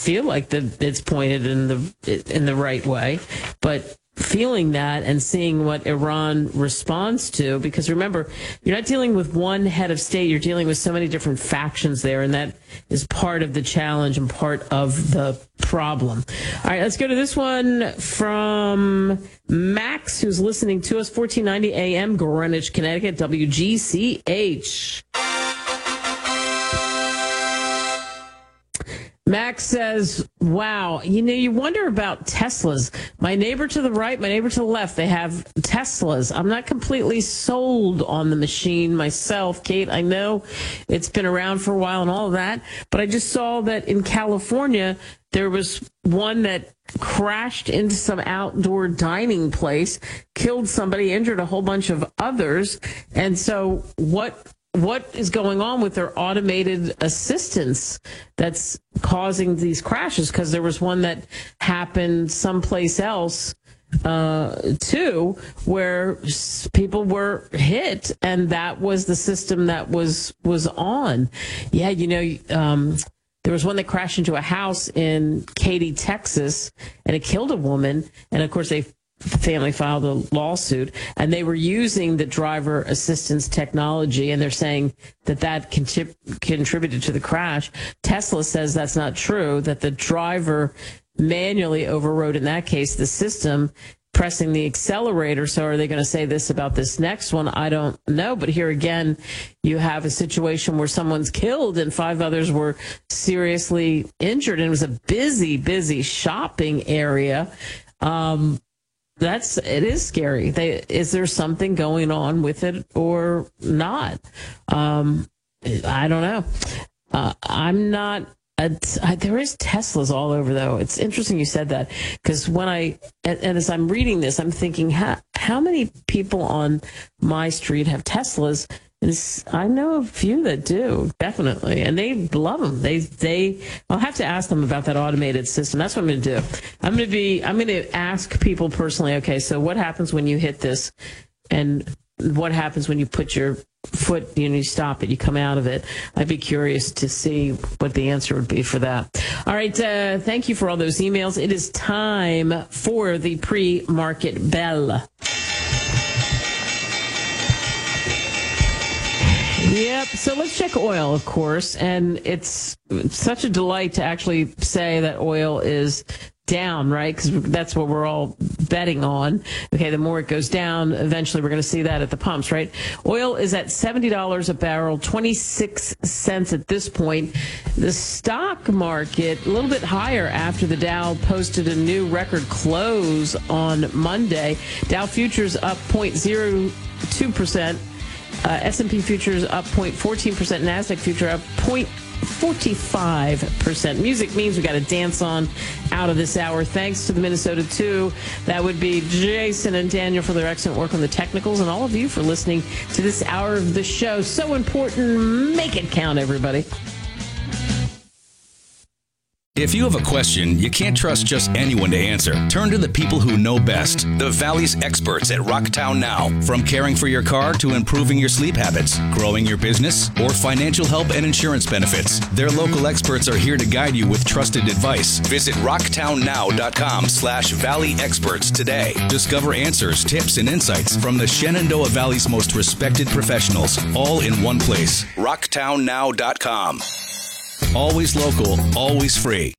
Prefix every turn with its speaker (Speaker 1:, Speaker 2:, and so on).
Speaker 1: feel like it's pointed in the right way, but feeling that and seeing what Iran responds to, because remember, you're not dealing with one head of state, you're dealing with so many different factions there, and that is part of the challenge and part of the problem. All right, let's go to this one from Max, who's listening to us, 1490 AM, Greenwich, Connecticut, WGCH. Max says, wow, you wonder about Teslas. My neighbor to the right, my neighbor to the left, they have Teslas. I'm not completely sold on the machine myself, Kate. I know it's been around for a while and all of that, but I just saw that in California, there was one that crashed into some outdoor dining place, killed somebody, injured a whole bunch of others. And so what is going on with their automated assistance that's causing these crashes? Because there was one that happened someplace else too, where people were hit, and that was the system that was on. Yeah, there was one that crashed into a house in Katy, Texas, and it killed a woman. And of course, the family filed a lawsuit, and they were using the driver assistance technology, and they're saying that contributed to the crash. Tesla says that's not true, that the driver manually overrode, in that case, the system pressing the accelerator. So are they going to say this about this next one? I don't know. But here again, you have a situation where someone's killed and 5 others were seriously injured, and it was a busy shopping area. It is scary. Is there something going on with it or not? I don't know. I'm not. There is Teslas all over, though. It's interesting you said that, because as I'm reading this, I'm thinking, how many people on my street have Teslas? And I know a few that do, definitely, and they love them. I'll have to ask them about that automated system. That's what I'm going to do. I'm going to ask people personally, okay, so what happens when you hit this, and what happens when you put your foot, you stop it, you come out of it? I'd be curious to see what the answer would be for that. All right, thank you for all those emails. It is time for the pre-market bell. Yep. So let's check oil, of course. And it's such a delight to actually say that oil is down, right? Because that's what we're all betting on. Okay, the more it goes down, eventually we're going to see that at the pumps, right? Oil is at $70 a barrel, 26 cents at this point. The stock market, a little bit higher after the Dow posted a new record close on Monday. Dow futures up 0.02%. S&P futures up 0.14%, NASDAQ future up 0.45%. Music means we got to dance on out of this hour. Thanks to the Minnesota 2. That would be Jason and Daniel for their excellent work on the technicals, and all of you for listening to this hour of the show. So important. Make it count, everybody.
Speaker 2: If you have a question you can't trust just anyone to answer, turn to the people who know best. The Valley's experts at Rocktown Now. From caring for your car to improving your sleep habits, growing your business, or financial help and insurance benefits, their local experts are here to guide you with trusted advice. Visit rocktownnow.com/Valley Experts today. Discover answers, tips, and insights from the Shenandoah Valley's most respected professionals, all in one place. rocktownnow.com. Always local, always free.